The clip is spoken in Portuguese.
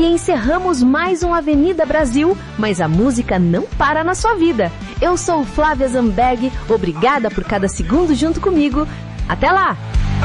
E encerramos mais um Avenida Brasil, mas a música não para na sua vida. Eu sou Flávia Zamberg, obrigada por cada segundo junto comigo. Até lá!